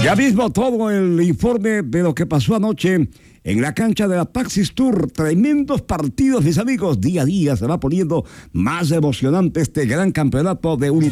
Ya mismo todo el informe de lo que pasó anoche en la cancha de la Praxis Tour. Tremendos partidos, mis amigos. Día a día se va poniendo más emocionante este gran campeonato de